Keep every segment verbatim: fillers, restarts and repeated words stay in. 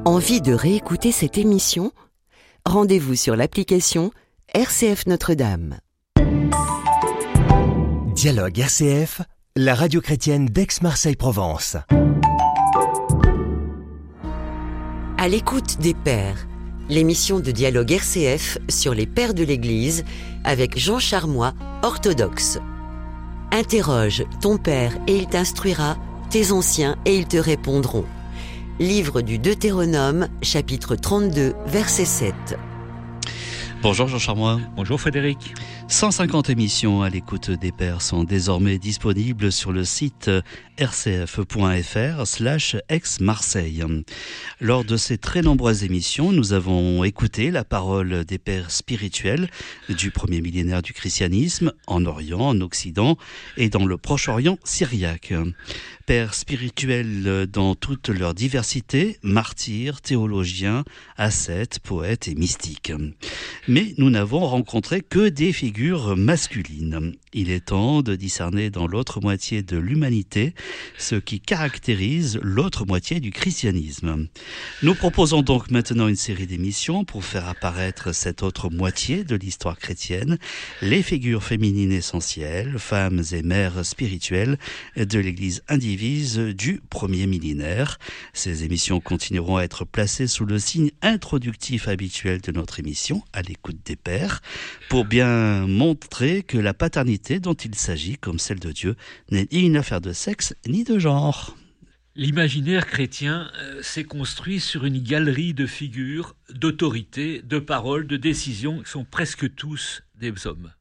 Envie de réécouter cette émission ? Rendez-vous sur l'application R C F Notre-Dame. Dialogue R C F, la radio chrétienne d'Aix-Marseille-Provence. À l'écoute des pères, l'émission de Dialogue R C F sur les pères de l'Église avec Jean Charmois, orthodoxe. Interroge ton père et il t'instruira, tes anciens et ils te répondront. Livre du Deutéronome, chapitre trente-deux, verset sept. Bonjour Jean Charmois. Bonjour Frédéric. cent cinquante émissions à l'écoute des pères sont désormais disponibles sur le site r c f point f r slash Aix-Marseille. Lors de ces très nombreuses émissions, nous avons écouté la parole des pères spirituels du premier millénaire du christianisme en Orient, en Occident et dans le Proche-Orient syriaque. Pères spirituels dans toute leur diversité, martyrs, théologiens, ascètes, poètes et mystiques. Mais nous n'avons rencontré que des figures masculines. Il est temps de discerner dans l'autre moitié de l'humanité ce qui caractérise l'autre moitié du christianisme. Nous proposons donc maintenant une série d'émissions pour faire apparaître cette autre moitié de l'histoire chrétienne, les figures féminines essentielles, femmes et mères spirituelles de l'Église indivise du premier millénaire. Ces émissions continueront à être placées sous le signe introductif habituel de notre émission, à l'écoute des pères, pour bien montrer que la paternité dont il s'agit, comme celle de Dieu, n'est ni une affaire de sexe ni de genre. L'imaginaire chrétien euh, s'est construit sur une galerie de figures, d'autorités, de paroles, de décisions qui sont presque tous des hommes.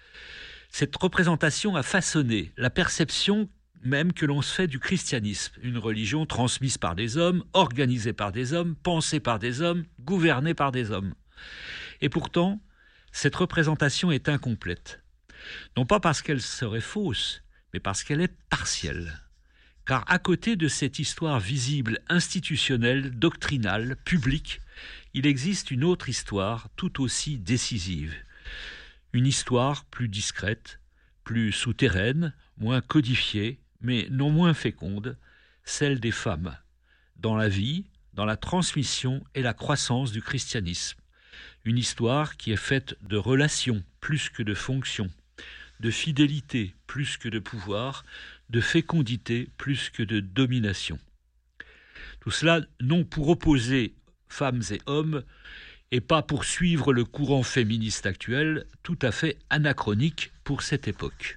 Cette représentation a façonné la perception même que l'on se fait du christianisme, une religion transmise par des hommes, organisée par des hommes, pensée par des hommes, gouvernée par des hommes. Et pourtant, cette représentation est incomplète. Non pas parce qu'elle serait fausse, mais parce qu'elle est partielle. Car à côté de cette histoire visible, institutionnelle, doctrinale, publique, il existe une autre histoire tout aussi décisive. Une histoire plus discrète, plus souterraine, moins codifiée, mais non moins féconde, celle des femmes, dans la vie, dans la transmission et la croissance du christianisme. Une histoire qui est faite de relations plus que de fonctions, de fidélité plus que de pouvoir, de fécondité plus que de domination. Tout cela non pour opposer femmes et hommes et pas pour suivre le courant féministe actuel, tout à fait anachronique pour cette époque.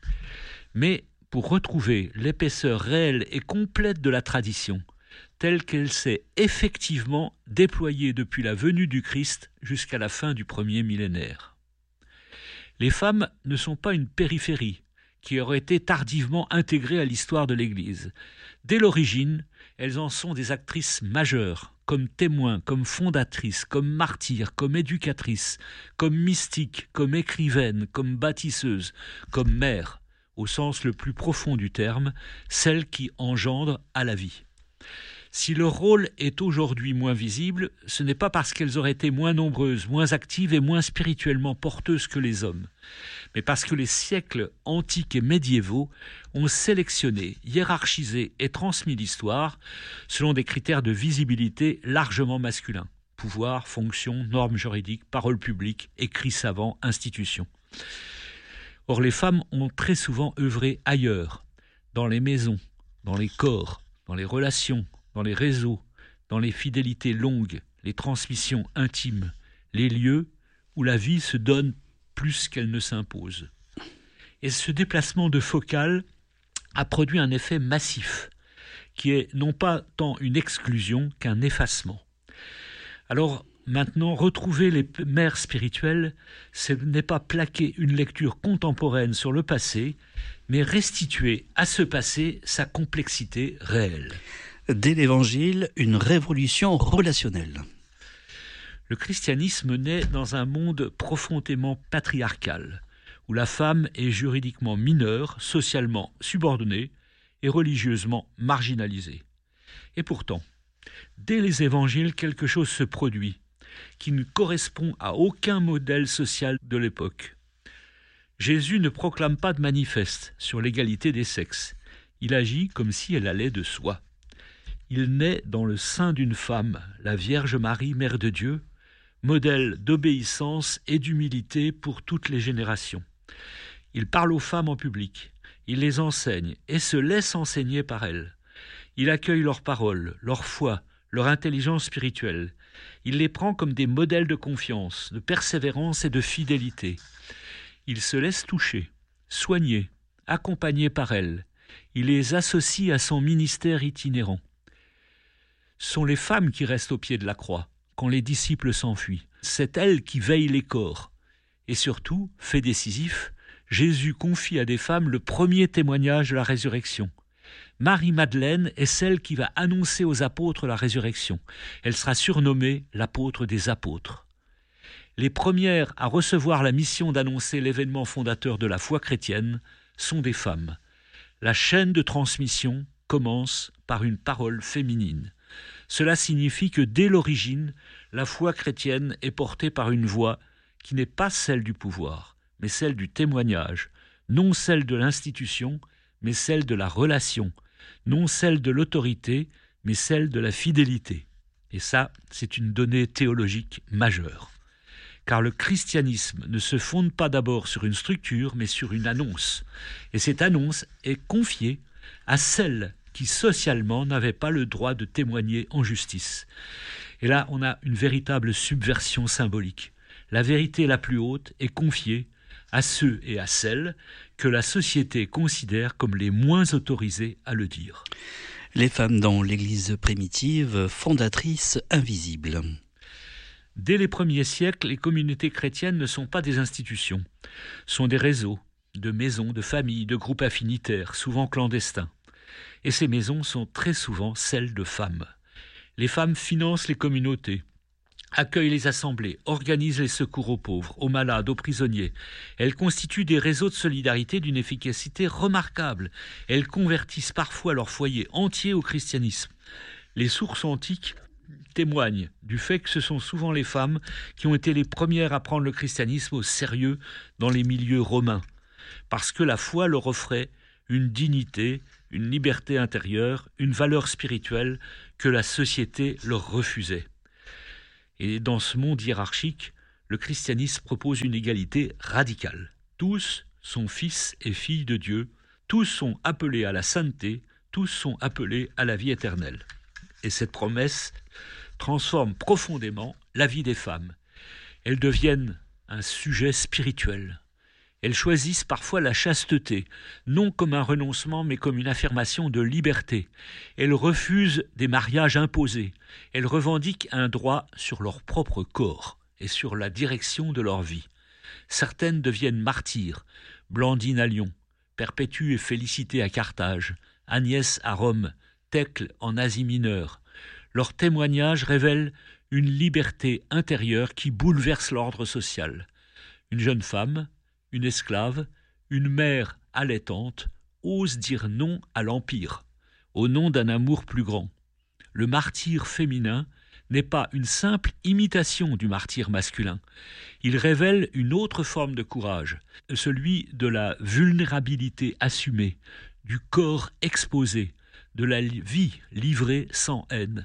Mais pour retrouver l'épaisseur réelle et complète de la tradition, telle qu'elle s'est effectivement déployée depuis la venue du Christ jusqu'à la fin du premier millénaire. Les femmes ne sont pas une périphérie qui aurait été tardivement intégrée à l'histoire de l'Église. Dès l'origine, elles en sont des actrices majeures, comme témoins, comme fondatrices, comme martyrs, comme éducatrices, comme mystiques, comme écrivaines, comme bâtisseuses, comme mères, au sens le plus profond du terme, celles qui engendrent à la vie. Si leur rôle est aujourd'hui moins visible, ce n'est pas parce qu'elles auraient été moins nombreuses, moins actives et moins spirituellement porteuses que les hommes, mais parce que les siècles antiques et médiévaux ont sélectionné, hiérarchisé et transmis l'histoire selon des critères de visibilité largement masculins. Pouvoir, fonction, normes juridiques, paroles publiques, écrits savants, institutions. Or, les femmes ont très souvent œuvré ailleurs, dans les maisons, dans les corps, dans les relations, dans les réseaux, dans les fidélités longues, les transmissions intimes, les lieux où la vie se donne plus qu'elle ne s'impose. Et ce déplacement de focale a produit un effet massif, qui est non pas tant une exclusion qu'un effacement. Alors maintenant, retrouver les mères spirituelles, ce n'est pas plaquer une lecture contemporaine sur le passé, mais restituer à ce passé sa complexité réelle. Dès l'Évangile, une révolution relationnelle. Le christianisme naît dans un monde profondément patriarcal, où la femme est juridiquement mineure, socialement subordonnée et religieusement marginalisée. Et pourtant, dès les évangiles, quelque chose se produit qui ne correspond à aucun modèle social de l'époque. Jésus ne proclame pas de manifeste sur l'égalité des sexes. Il agit comme si elle allait de soi. Il naît dans le sein d'une femme, la Vierge Marie, Mère de Dieu, modèle d'obéissance et d'humilité pour toutes les générations. Il parle aux femmes en public, il les enseigne et se laisse enseigner par elles. Il accueille leurs paroles, leur foi, leur intelligence spirituelle. Il les prend comme des modèles de confiance, de persévérance et de fidélité. Il se laisse toucher, soigner, accompagner par elles. Il les associe à son ministère itinérant. Ce sont les femmes qui restent au pied de la croix quand les disciples s'enfuient. C'est elles qui veillent les corps. Et surtout, fait décisif, Jésus confie à des femmes le premier témoignage de la résurrection. Marie-Madeleine est celle qui va annoncer aux apôtres la résurrection. Elle sera surnommée l'apôtre des apôtres. Les premières à recevoir la mission d'annoncer l'événement fondateur de la foi chrétienne sont des femmes. La chaîne de transmission commence par une parole féminine. Cela signifie que dès l'origine, la foi chrétienne est portée par une voix qui n'est pas celle du pouvoir, mais celle du témoignage, non celle de l'institution, mais celle de la relation, non celle de l'autorité, mais celle de la fidélité. Et ça, c'est une donnée théologique majeure. Car le christianisme ne se fonde pas d'abord sur une structure, mais sur une annonce. Et cette annonce est confiée à celles qui socialement n'avaient pas le droit de témoigner en justice. Et là, on a une véritable subversion symbolique. La vérité la plus haute est confiée à ceux et à celles que la société considère comme les moins autorisés à le dire. Les femmes dans l'Église primitive, fondatrices invisibles. Dès les premiers siècles, les communautés chrétiennes ne sont pas des institutions, sont des réseaux de maisons, de familles, de groupes affinitaires, souvent clandestins. Et ces maisons sont très souvent celles de femmes. Les femmes financent les communautés, accueillent les assemblées, organisent les secours aux pauvres, aux malades, aux prisonniers. Elles constituent des réseaux de solidarité d'une efficacité remarquable. Elles convertissent parfois leur foyer entier au christianisme. Les sources antiques témoignent du fait que ce sont souvent les femmes qui ont été les premières à prendre le christianisme au sérieux dans les milieux romains, parce que la foi leur offrait une dignité, une liberté intérieure, une valeur spirituelle que la société leur refusait. Et dans ce monde hiérarchique, le christianisme propose une égalité radicale. Tous sont fils et filles de Dieu, tous sont appelés à la sainteté, tous sont appelés à la vie éternelle. Et cette promesse transforme profondément la vie des femmes. Elles deviennent un sujet spirituel. Elles choisissent parfois la chasteté, non comme un renoncement, mais comme une affirmation de liberté. Elles refusent des mariages imposés. Elles revendiquent un droit sur leur propre corps et sur la direction de leur vie. Certaines deviennent martyrs, Blandine à Lyon, Perpétue et Félicité à Carthage, Agnès à Rome, Thècle en Asie mineure. Leurs témoignages révèlent une liberté intérieure qui bouleverse l'ordre social. Une jeune femme, une esclave, une mère allaitante, ose dire non à l'empire, au nom d'un amour plus grand. Le martyr féminin n'est pas une simple imitation du martyr masculin. Il révèle une autre forme de courage, celui de la vulnérabilité assumée, du corps exposé, de la vie livrée sans haine.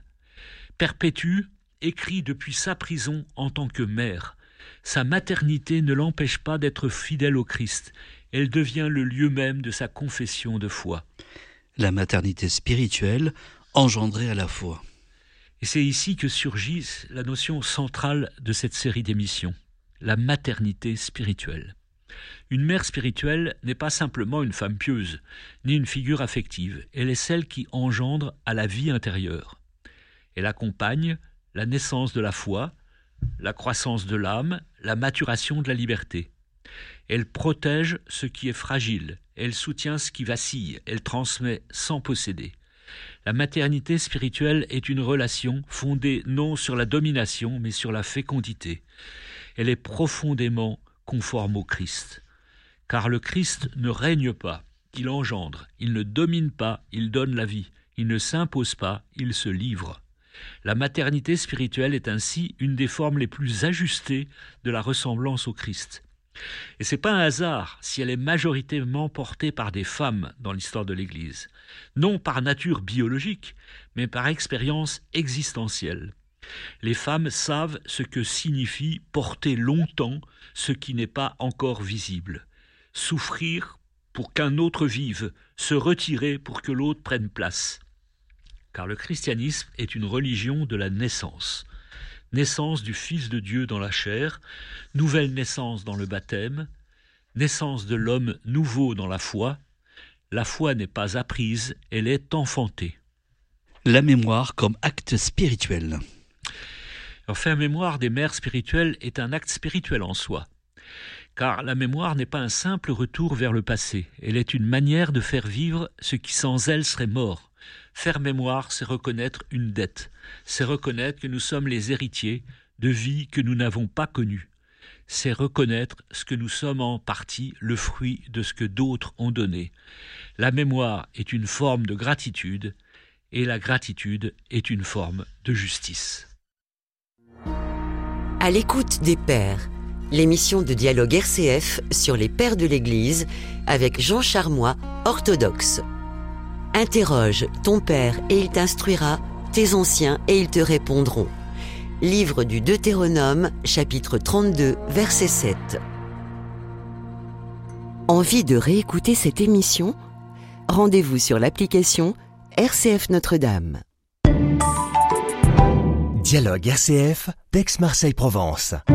Perpétue écrit depuis sa prison en tant que mère. Sa maternité ne l'empêche pas d'être fidèle au Christ. Elle devient le lieu même de sa confession de foi. La maternité spirituelle engendrée à la foi. Et c'est ici que surgit la notion centrale de cette série d'émissions, la maternité spirituelle. Une mère spirituelle n'est pas simplement une femme pieuse, ni une figure affective. Elle est celle qui engendre à la vie intérieure. Elle accompagne la naissance de la foi, la croissance de l'âme, la maturation de la liberté. Elle protège ce qui est fragile, elle soutient ce qui vacille, elle transmet sans posséder. La maternité spirituelle est une relation fondée non sur la domination, mais sur la fécondité. Elle est profondément conforme au Christ. Car le Christ ne règne pas, il engendre, il ne domine pas, il donne la vie, il ne s'impose pas, il se livre. La maternité spirituelle est ainsi une des formes les plus ajustées de la ressemblance au Christ. Et ce n'est pas un hasard si elle est majoritairement portée par des femmes dans l'histoire de l'Église. non par nature biologique, mais par expérience existentielle. Les femmes savent ce que signifie porter longtemps ce qui n'est pas encore visible. Souffrir pour qu'un autre vive, se retirer pour que l'autre prenne place. Car le christianisme est une religion de la naissance. Naissance du Fils de Dieu dans la chair, nouvelle naissance dans le baptême, naissance de l'homme nouveau dans la foi. La foi n'est pas apprise, elle est enfantée. La mémoire comme acte spirituel. Alors, faire mémoire des mères spirituelles est un acte spirituel en soi. Car la mémoire n'est pas un simple retour vers le passé. Elle est une manière de faire vivre ce qui sans elle serait mort. Faire mémoire, c'est reconnaître une dette. C'est reconnaître que nous sommes les héritiers de vies que nous n'avons pas connues. C'est reconnaître ce que nous sommes en partie le fruit de ce que d'autres ont donné. La mémoire est une forme de gratitude et la gratitude est une forme de justice. À l'écoute des pères, l'émission de dialogue R C F sur les pères de l'Église avec Jean Charmois, orthodoxe. Interroge ton père et il t'instruira, tes anciens et ils te répondront. Livre du Deutéronome, chapitre trente-deux, verset sept. Envie de réécouter cette émission ? Rendez-vous sur l'application R C F Notre-Dame. Dialogue R C F d'Aix-Marseille-Provence.